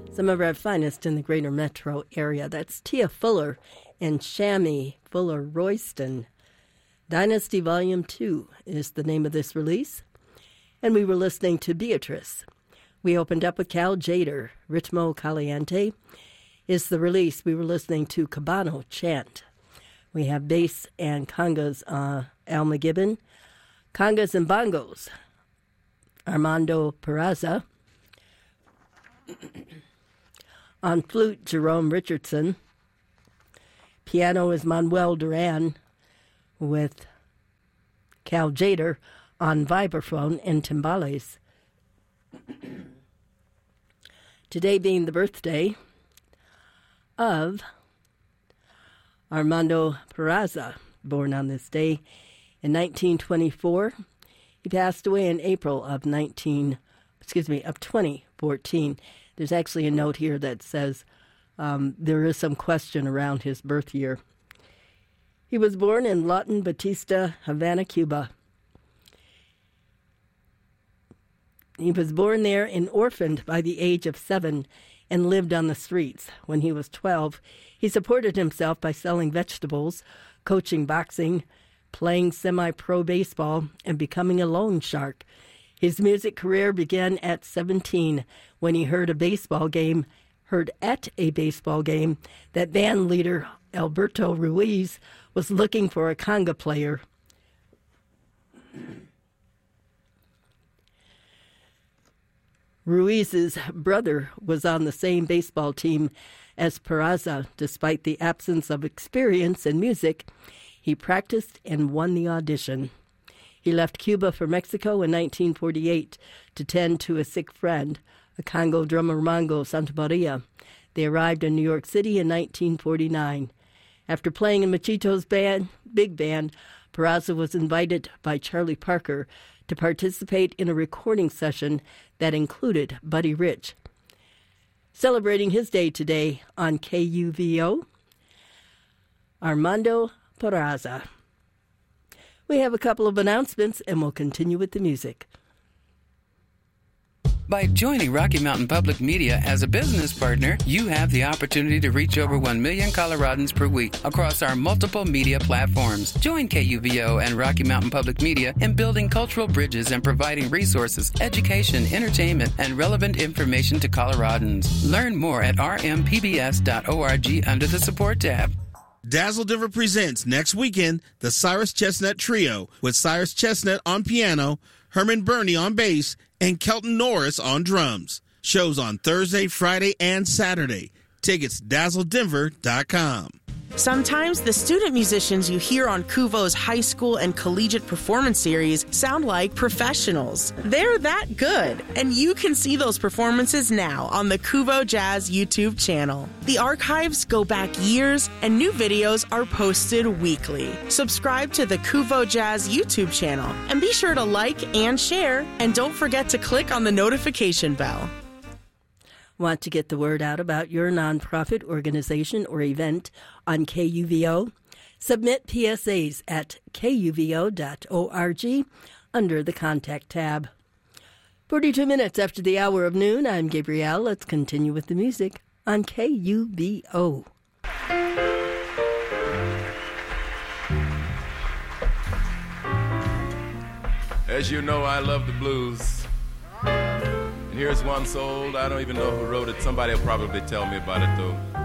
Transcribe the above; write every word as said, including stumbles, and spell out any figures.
Some of our finest in the greater metro area. That's Tia Fuller and Shammy Fuller Royston. Dynasty Volume two is the name of this release. And we were listening to Beatrice. We opened up with Cal Jader. Ritmo Caliente is the release. We were listening to Cabano Chant. We have bass and congas, uh, Al McGibbon. Congas and bongos, Armando Peraza. On flute, Jerome Richardson. Piano is Manuel Duran with Cal Jader on vibraphone and timbales. Today being the birthday of Armando Peraza, born on this day in nineteen twenty-four. He passed away in April of nineteen, excuse me, of twenty fourteen. There's actually a note here that says um, there is some question around his birth year. He was born in Lawton Batista, Havana, Cuba. He was born there and orphaned by the age of seven and lived on the streets. When he was twelve, he supported himself by selling vegetables, coaching boxing, playing semi-pro baseball, and becoming a loan shark. His music career began at seventeen when he heard a baseball game, heard at a baseball game that band leader Alberto Ruiz was looking for a conga player. Ruiz's brother was on the same baseball team as Peraza. Despite the absence of experience in music, he practiced and won the audition. He left Cuba for Mexico in nineteen forty-eight to tend to a sick friend, a Congo drummer Mongo Santamaria. They arrived in New York City in nineteen forty-nine. After playing in Machito's band, big band, Peraza was invited by Charlie Parker to participate in a recording session that included Buddy Rich. Celebrating his day today on K U V O, Armando Peraza. We have a couple of announcements, and we'll continue with the music. By joining Rocky Mountain Public Media as a business partner, you have the opportunity to reach over one million Coloradans per week across our multiple media platforms. Join K U V O and Rocky Mountain Public Media in building cultural bridges and providing resources, education, entertainment, and relevant information to Coloradans. Learn more at r m p b s dot org under the support tab. Dazzle Denver presents next weekend the Cyrus Chestnut Trio with Cyrus Chestnut on piano, Herman Burney on bass, and Kelton Norris on drums. Shows on Thursday, Friday, and Saturday. Tickets dazzle denver dot com. Sometimes the student musicians you hear on Kuvo's high school and collegiate performance series sound like professionals. They're that good, and you can see those performances now on the Kuvo Jazz YouTube channel. The archives go back years, and new videos are posted weekly. Subscribe to the Kuvo Jazz YouTube channel, and be sure to like and share, and don't forget to click on the notification bell. Want to get the word out about your nonprofit organization or event on K U V O? Submit P S As at k u v o dot org under the Contact tab. forty-two minutes after the hour of noon, I'm Gabrielle. Let's continue with the music on K U V O. As you know, I love the blues. Here's one so old, I don't even know who wrote it. Somebody will probably tell me about it, though.